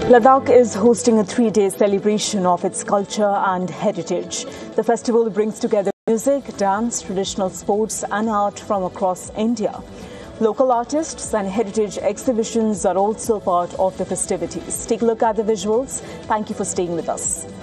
Ladakh is hosting a 3-day celebration of its culture and heritage. The festival brings together music, dance, traditional sports and art from across India. Local artists and heritage exhibitions are also part of the festivities. Take a look at the visuals. Thank you for staying with us.